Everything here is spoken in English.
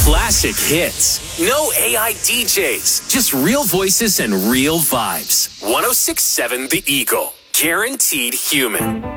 Classic hits. No AI DJs. Just real voices and real vibes. 106.7 The Eagle. Guaranteed human.